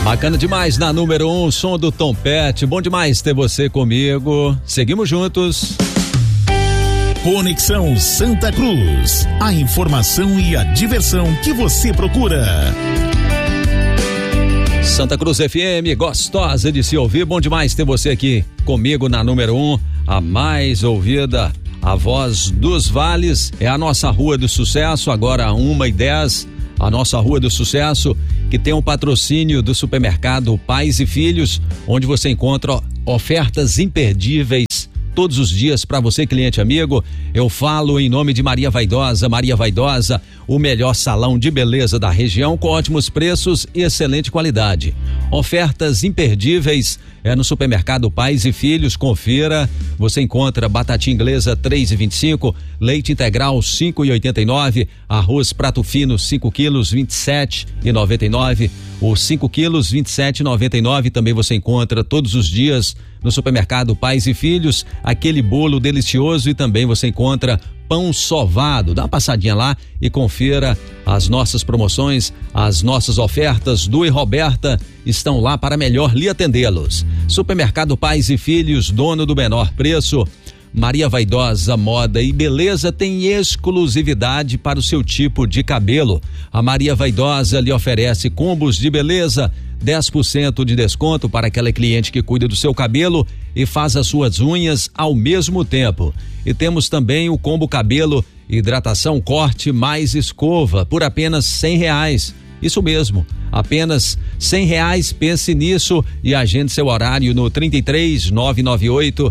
Bacana demais na número 1, som do Tom Petty. Bom demais ter você comigo. Seguimos juntos. Conexão Santa Cruz. A informação e a diversão que você procura. Santa Cruz FM, gostosa de se ouvir. Bom demais ter você aqui comigo na número 1, a mais ouvida. A Voz dos Vales é a nossa Rua do Sucesso, agora 1h10. A nossa Rua do Sucesso, que tem um patrocínio do supermercado Pais e Filhos, onde você encontra ofertas imperdíveis todos os dias para você, cliente amigo. Eu falo em nome de Maria Vaidosa. Maria Vaidosa, o melhor salão de beleza da região, com ótimos preços e excelente qualidade. Ofertas imperdíveis no supermercado Pais e Filhos. Confira. Você encontra batatinha inglesa 3,25, leite integral 5,89, arroz prato fino 5 quilos 27,99, os 5 quilos 27,99. Também você encontra todos os dias no supermercado Pais e Filhos aquele bolo delicioso, e também você encontra pão sovado. Dá uma passadinha lá e confira as nossas promoções, as nossas ofertas. Du e Roberta estão lá para melhor lhe atendê-los. Supermercado Pais e Filhos, dono do menor preço. Maria Vaidosa Moda e Beleza tem exclusividade para o seu tipo de cabelo. A Maria Vaidosa lhe oferece combos de beleza, 10% de desconto para aquela cliente que cuida do seu cabelo e faz as suas unhas ao mesmo tempo. E temos também o combo cabelo, hidratação, corte mais escova por apenas R$100. Isso mesmo, apenas R$100. Pense nisso e agende seu horário no 33 998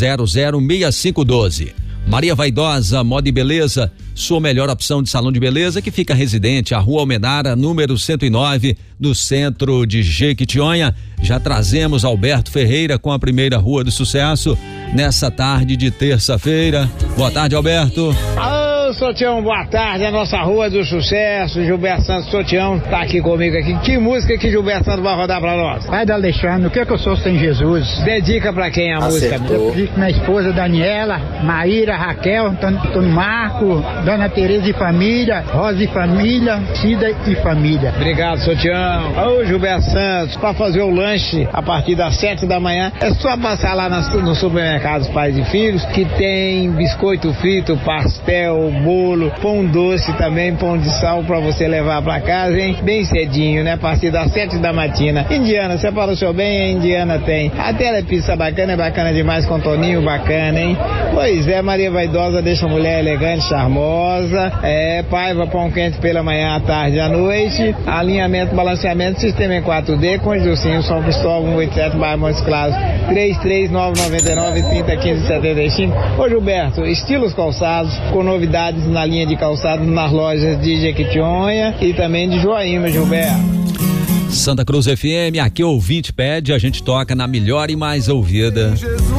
006512. Maria Vaidosa Moda e Beleza, sua melhor opção de salão de beleza, que fica residente à Rua Almenara, número 109, no centro de Jequitinhonha. Já trazemos Alberto Ferreira com a primeira Rua do Sucesso nessa tarde de terça-feira. Boa tarde, Alberto. Ô, Sotião, boa tarde. A nossa Rua do Sucesso, Gilberto Santos Sotião tá aqui comigo aqui. Que música que Gilberto Santos vai rodar pra nós? Pai da Alexandre, o que eu sou sem Jesus? Dedica pra quem a música? Eu pedi com minha esposa Daniela, Maíra, Raquel, Antônio Marco, Dona Tereza e família, Rosa e família, Cida e família. Obrigado, Sotião. Ô, Gilberto Santos, pra fazer o lanche a partir das 7 da manhã, é só passar lá no supermercado Pais e Filhos, que tem biscoito frito, pastel, bolo, pão doce também, pão de sal pra você levar pra casa, hein? Bem cedinho, né? A partir das 7 da matina. Indiana, você fala o seu bem, a Indiana tem. A telepizza bacana, é bacana demais, com Toninho bacana, hein? Pois é, Maria Vaidosa deixa a mulher elegante, charmosa. Paiva, pão quente pela manhã, à tarde e à noite. Alinhamento, balanceamento, sistema em 4D, com Gilcinho, São Cristóvão, 187, bairro Montes Claros, 33999-301575. Ô, Gilberto, estilos calçados, com novidades na linha de calçados nas lojas de Jequitinhonha e também de Joaíma, Gilberto. Santa Cruz FM, aqui o ouvinte pede, a gente toca na melhor e mais ouvida.